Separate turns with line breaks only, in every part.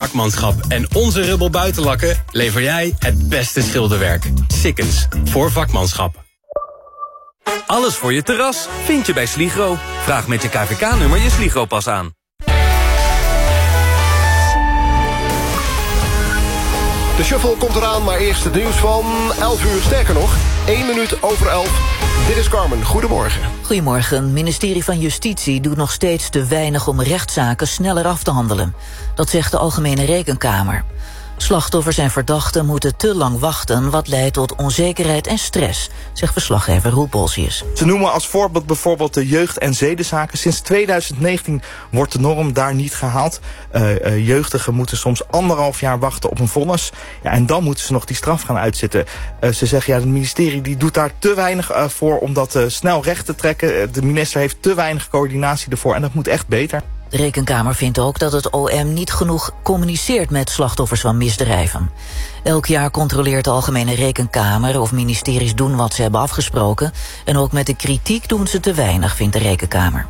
vakmanschap en onze Rubbel buitenlakken lever jij het beste schilderwerk. Sikkens, voor vakmanschap.
Alles voor je terras vind je bij Sligro. Vraag met je KVK-nummer je Sligro-pas aan.
De shuffle komt eraan, maar eerst het nieuws van 11 uur. Sterker nog, 1 minuut over 11. Dit is Carmen, goedemorgen.
Goedemorgen. Het ministerie van Justitie doet nog steeds te weinig om rechtszaken sneller af te handelen. Dat zegt de Algemene Rekenkamer. Slachtoffers en verdachten moeten te lang wachten, wat leidt tot onzekerheid en stress, zegt verslaggever Roel Bolsius.
Ze noemen als voorbeeld bijvoorbeeld de jeugd- en zedenzaken. Sinds 2019 wordt de norm daar niet gehaald. Jeugdigen moeten soms 1,5 jaar wachten op een vonnis. Ja, en dan moeten ze nog die straf gaan uitzitten. Ze zeggen, ja, het ministerie die doet daar te weinig voor om dat snel recht te trekken. De minister heeft te weinig coördinatie ervoor en dat moet echt beter.
De Rekenkamer vindt ook dat het OM niet genoeg communiceert met slachtoffers van misdrijven. Elk jaar controleert de Algemene Rekenkamer of ministeries doen wat ze hebben afgesproken. En ook met de kritiek doen ze te weinig, vindt de Rekenkamer.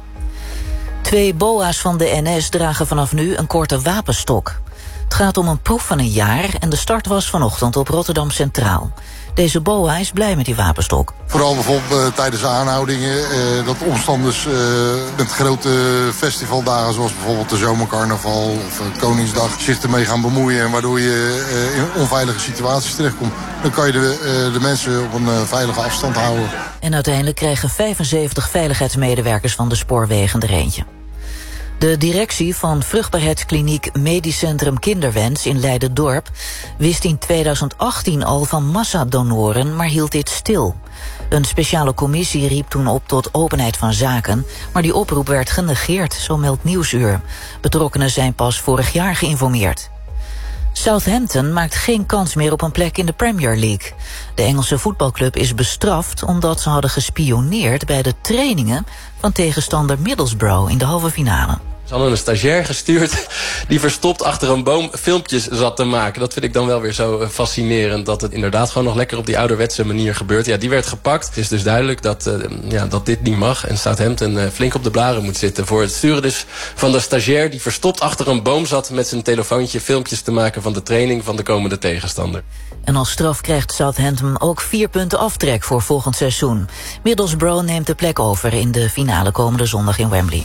2 BOA's van de NS dragen vanaf nu een korte wapenstok. Het gaat om een proef van een jaar en de start was vanochtend op Rotterdam Centraal. Deze BOA is blij met die wapenstok.
Vooral bijvoorbeeld tijdens de aanhoudingen, dat omstanders met grote festivaldagen zoals bijvoorbeeld de Zomercarnaval of Koningsdag zich ermee gaan bemoeien en waardoor je in onveilige situaties terechtkomt. Dan kan je de mensen op een veilige afstand houden.
En uiteindelijk krijgen 75 veiligheidsmedewerkers van de spoorwegen er eentje. De directie van vruchtbaarheidskliniek Medisch Centrum Kinderwens in Leiden-Dorp wist in 2018 al van massadonoren, maar hield dit stil. Een speciale commissie riep toen op tot openheid van zaken, maar die oproep werd genegeerd, zo meldt Nieuwsuur. Betrokkenen zijn pas vorig jaar geïnformeerd. Southampton maakt geen kans meer op een plek in de Premier League. De Engelse voetbalclub is bestraft omdat ze hadden gespioneerd bij de trainingen van tegenstander Middlesbrough in de halve finale.
Ze hadden een stagiair gestuurd die verstopt achter een boom filmpjes zat te maken. Dat vind ik dan wel weer zo fascinerend, dat het inderdaad gewoon nog lekker op die ouderwetse manier gebeurt. Ja, die werd gepakt. Het is dus duidelijk dat dit niet mag en Southampton flink op de blaren moet zitten voor het sturen dus van de stagiair die verstopt achter een boom zat met zijn telefoontje filmpjes te maken van de training van de komende tegenstander.
En als straf krijgt Southampton ook 4 punten aftrek voor volgend seizoen. Middlesbrough neemt de plek over in de finale komende zondag in Wembley.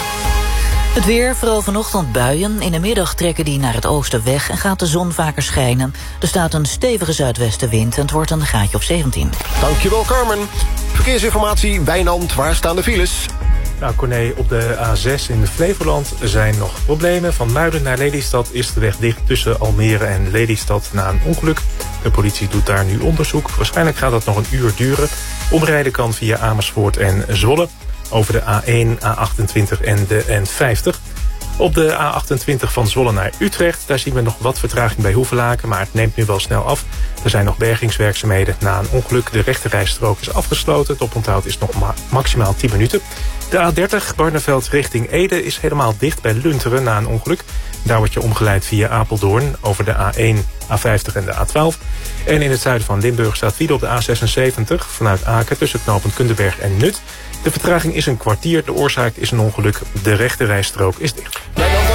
Het weer, vooral vanochtend buien. In de middag trekken die naar het oosten weg en gaat de zon vaker schijnen. Er staat een stevige zuidwestenwind en het wordt een graadje of 17.
Dankjewel, Carmen. Verkeersinformatie, Wijnand, waar staan de files?
Nou, Corné, op de A6 in Flevoland zijn nog problemen. Van Muiden naar Lelystad is de weg dicht tussen Almere en Lelystad na een ongeluk. De politie doet daar nu onderzoek. Waarschijnlijk gaat dat nog een uur duren. Omrijden kan via Amersfoort en Zwolle over de A1, A28 en de N50. Op de A28 van Zwolle naar Utrecht, daar zien we nog wat vertraging bij Hoevelaken, maar het neemt nu wel snel af. Er zijn nog bergingswerkzaamheden na een ongeluk. De rechterrijstrook is afgesloten. Het oponthoud is nog maximaal 10 minuten. De A30 Barneveld richting Ede is helemaal dicht bij Lunteren na een ongeluk. Daar word je omgeleid via Apeldoorn over de A1, A50 en de A12. En in het zuiden van Limburg staat file op de A76 vanuit Aken tussen knooppunt Kunderberg en Nut. De vertraging is een kwartier. De oorzaak is een ongeluk. De rechterrijstrook is dicht.